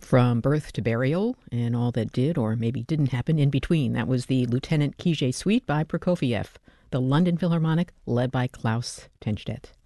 From Birth to Burial and All That Did or Maybe Didn't Happen in Between. That was the Lieutenant Kijé Suite by Prokofiev, the London Philharmonic led by Klaus Tennstedt.